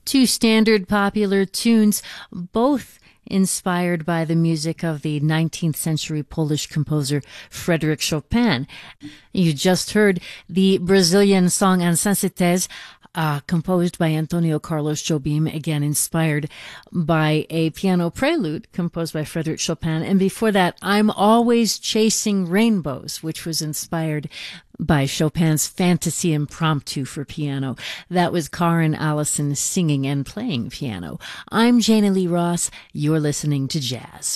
Two standard popular tunes, both inspired by the music of the 19th century Polish composer Frédéric Chopin. You just heard the Brazilian song Insensites, composed by Antonio Carlos Jobim, again inspired by a piano prelude composed by Frédéric Chopin. And before that, I'm Always Chasing Rainbows, which was inspired by Chopin's Fantasy Impromptu for piano. That was Karen Allison singing and playing piano. I'm Jana Lee Ross. You're listening to Jazz.